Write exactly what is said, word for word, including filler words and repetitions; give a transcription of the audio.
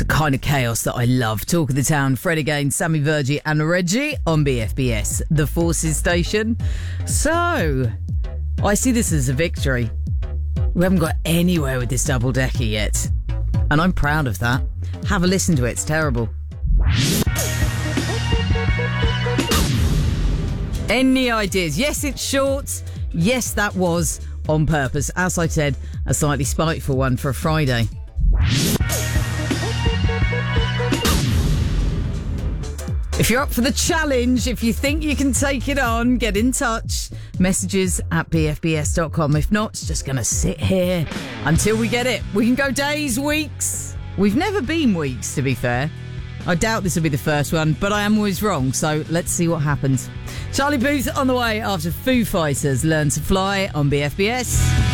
kind of chaos that I love. Talk of the Town, Fred again, Sammy Virgie and Reggie on B F B S, the Forces station. So, I see this as a victory. We haven't got anywhere with this double-decker yet. And I'm proud of that. Have a listen to it, it's terrible. Any ideas? Yes, it's short. Yes, that was on purpose. As I said, a slightly spiteful one for a Friday. If you're up for the challenge, if you think you can take it on, get in touch. Messages at b f b s dot com. If not, it's just going to sit here until we get it. We can go days, weeks. We've never been weeks, to be fair. I doubt this will be the first one, but I am always wrong, so let's see what happens. Charlie Booth on the way after Foo Fighters Learn to Fly on B F B S.